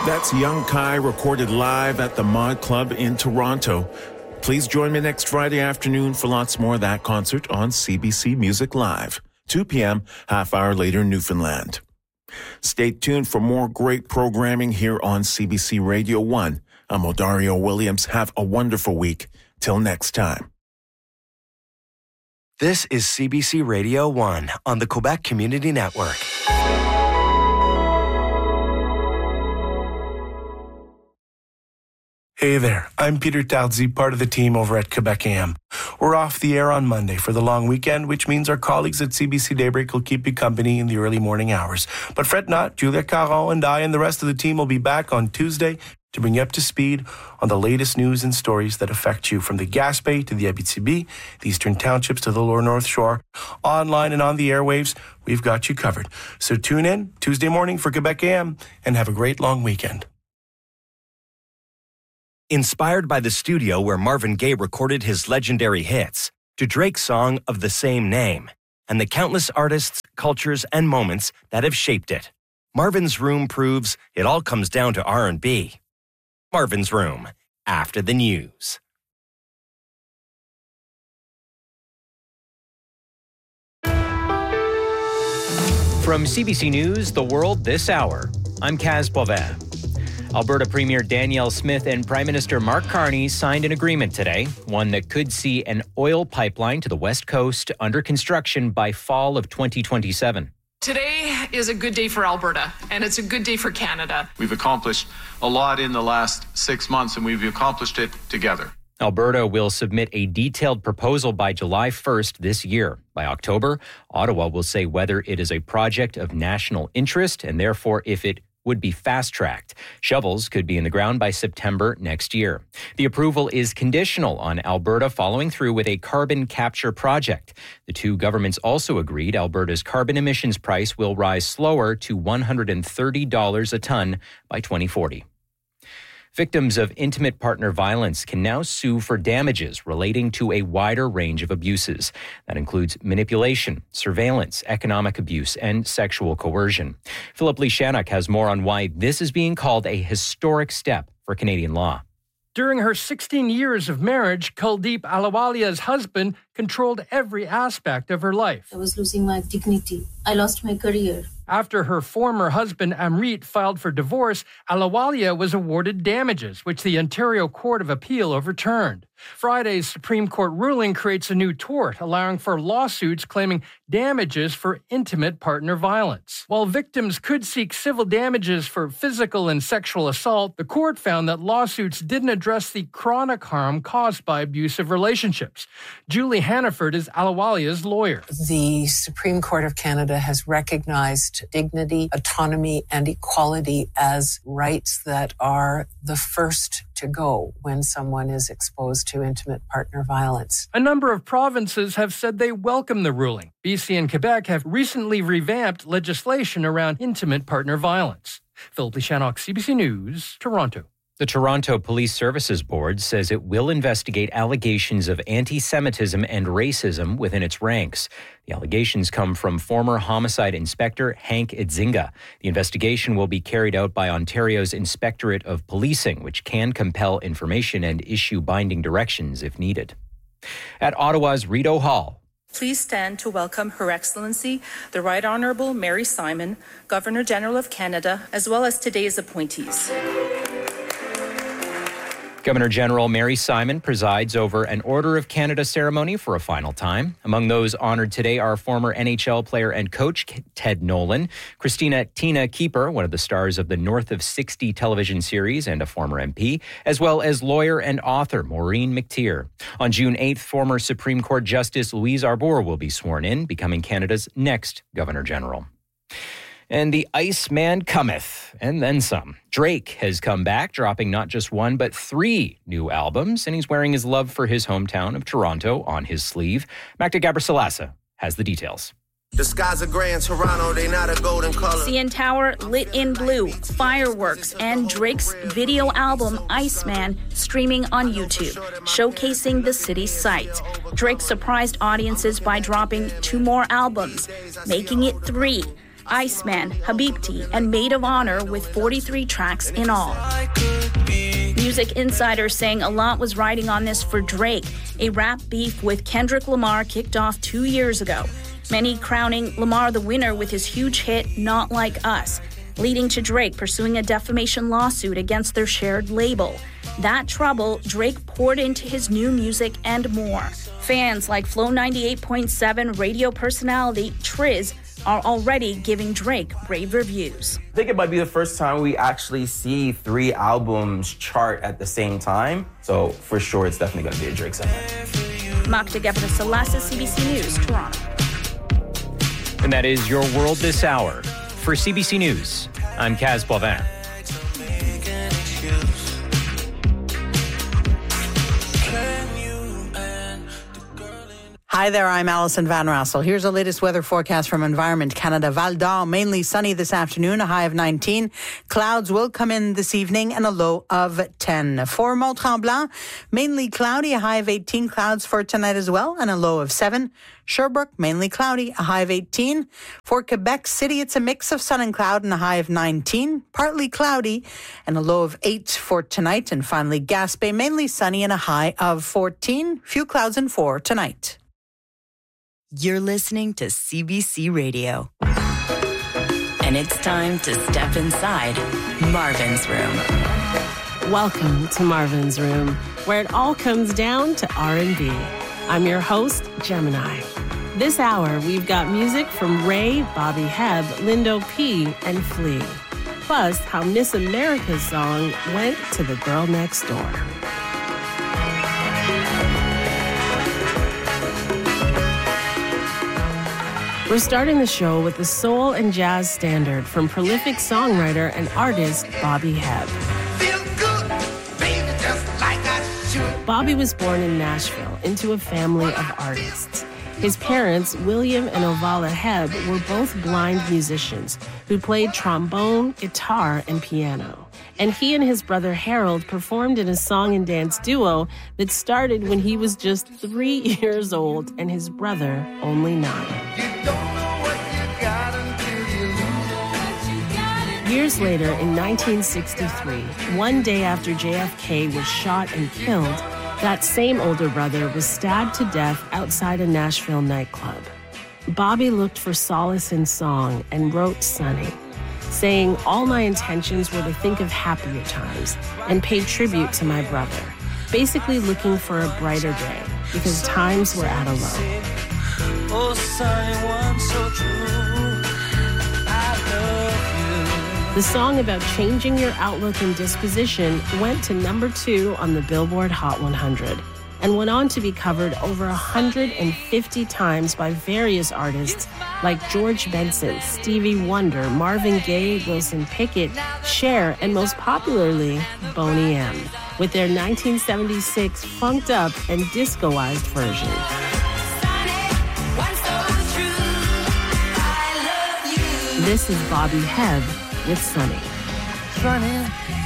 That's Young Kai recorded live at the Mod Club in Toronto. Please join me next Friday afternoon for lots more of that concert on CBC Music Live, 2 p.m., half hour later, Newfoundland. Stay tuned for more great programming here on CBC Radio 1. I'm Odario Williams. Have a wonderful week. Till next time. This is CBC Radio 1 on the Quebec Community Network. Hey there, I'm Peter Tardzi, part of the team over at Quebec AM. We're off the air on Monday for the long weekend, which means our colleagues at CBC Daybreak will keep you company in the early morning hours. But fret not, Julia Caron and I and the rest of the team will be back on Tuesday to bring you up to speed on the latest news and stories that affect you, from the Gaspé to the Abitibi, the Eastern Townships to the Lower North Shore. Online and on the airwaves, we've got you covered. So tune in Tuesday morning for Quebec AM and have a great long weekend. Inspired by the studio where Marvin Gaye recorded his legendary hits, to Drake's song of the same name, and the countless artists, cultures, and moments that have shaped it, Marvin's Room proves it all comes down to R&B. Marvin's Room, after the news. From CBC News, The World This Hour, I'm Kaz Boivin. Alberta Premier Danielle Smith and Prime Minister Mark Carney signed an agreement today, one that could see an oil pipeline to the West Coast under construction by fall of 2027. Today is a good day for Alberta, and it's a good day for Canada. We've accomplished a lot in the last 6 months, and we've accomplished it together. Alberta will submit a detailed proposal by July 1st this year. By October, Ottawa will say whether it is a project of national interest and therefore if it would be fast-tracked. Shovels could be in the ground by September next year. The approval is conditional on Alberta following through with a carbon capture project. The two governments also agreed Alberta's carbon emissions price will rise slower to $130 a ton by 2040. Victims of intimate partner violence can now sue for damages relating to a wider range of abuses. That includes manipulation, surveillance, economic abuse, and sexual coercion. Philip Lishanuk has more on why this is being called a historic step for Canadian law. During her 16 years of marriage, Kuldeep Ahluwalia's husband controlled every aspect of her life. I was losing my dignity. I lost my career. After her former husband, Amrit, filed for divorce, Ahluwalia was awarded damages, which the Ontario Court of Appeal overturned. Friday's Supreme Court ruling creates a new tort, allowing for lawsuits claiming damages for intimate partner violence. While victims could seek civil damages for physical and sexual assault, the court found that lawsuits didn't address the chronic harm caused by abusive relationships. Julie Hannaford is Ahluwalia's lawyer. The Supreme Court of Canada has recognized dignity, autonomy, and equality as rights that are the first to go when someone is exposed to intimate partner violence. A number of provinces have said they welcome the ruling. BC and Quebec have recently revamped legislation around intimate partner violence. Philip Lishanuk, CBC News, Toronto. The Toronto Police Services Board says it will investigate allegations of anti-Semitism and racism within its ranks. The allegations come from former homicide inspector Hank Idzinga. The investigation will be carried out by Ontario's Inspectorate of Policing, which can compel information and issue binding directions if needed. At Ottawa's Rideau Hall, please stand to welcome Her Excellency, the Right Honourable Mary Simon, Governor-General of Canada, as well as today's appointees. Governor-General Mary Simon presides over an Order of Canada ceremony for a final time. Among those honored today are former NHL player and coach Ted Nolan, Christina Tina Keeper, one of the stars of the North of 60 television series and a former MP, as well as lawyer and author Maureen McTeer. On June 8th, former Supreme Court Justice Louise Arbour will be sworn in, becoming Canada's next Governor-General. And the Iceman cometh, and then some. Drake has come back, dropping not just one, but 3 new albums, and he's wearing his love for his hometown of Toronto on his sleeve. Magda Gabrisalasa has the details. The skies are gray in Toronto, they not a golden color. CN Tower lit in blue, fireworks, and Drake's video album Iceman streaming on YouTube, showcasing the city's sights. Drake surprised audiences by dropping 2 more albums, making it 3. Iceman, Habibti, and Maid of Honor with 43 tracks in all. Music Insider saying a lot was riding on this for Drake. A rap beef with Kendrick Lamar kicked off 2 years ago. Many crowning Lamar the winner with his huge hit, Not Like Us, leading to Drake pursuing a defamation lawsuit against their shared label. That trouble, Drake poured into his new music and more. Fans like Flow 98.7 radio personality Triz are already giving Drake rave reviews. I think it might be the first time we actually see 3 albums chart at the same time. So for sure, it's definitely going to be a Drake summer. Magda Gebre-Selassie, CBC News, Toronto. And that is your world this hour. For CBC News, I'm Kaz Boivin. Hi there, I'm Alison Van Rassel. Here's the latest weather forecast from Environment Canada. Val d'Or, mainly sunny this afternoon, a high of 19. Clouds will come in this evening and a low of 10. For Mont-Tremblant, mainly cloudy, a high of 18. Clouds for tonight as well and a low of 7. Sherbrooke, mainly cloudy, a high of 18. For Quebec City, it's a mix of sun and cloud and a high of 19. Partly cloudy and a low of 8 for tonight. And finally, Gaspé, mainly sunny and a high of 14. Few clouds and 4 tonight. You're listening to CBC Radio. And it's time to step inside Marvin's Room. Welcome to Marvin's Room, where it all comes down to R&B. I'm your host, Gemini. This hour, we've got music from Ray, Bobby Hebb, Lindo P, and Flea. Plus, how Miss America's song went to the girl next door. We're starting the show with the soul and jazz standard from prolific songwriter and artist Bobby Hebb. Bobby was born in Nashville into a family of artists. His parents, William and Ovala Hebb, were both blind musicians who played trombone, guitar, and piano. And he and his brother Harold performed in a song and dance duo that started when he was just 3 years old and his brother only 9. Years later, in 1963, one day after JFK was shot and killed, that same older brother was stabbed to death outside a Nashville nightclub. Bobby looked for solace in song and wrote Sunny, saying, "All my intentions were to think of happier times and pay tribute to my brother," basically looking for a brighter day because times were at a low. Oh, Sunny, one so true, I love you. The song about changing your outlook and disposition went to number 2 on the Billboard Hot 100 and went on to be covered over 150 times by various artists like George Benson, Stevie Wonder, Marvin Gaye, Wilson Pickett, Cher, and most popularly, Boney M, with their 1976 funked up and discoized version. This is Bobby Hebb with Sunny. Sunny.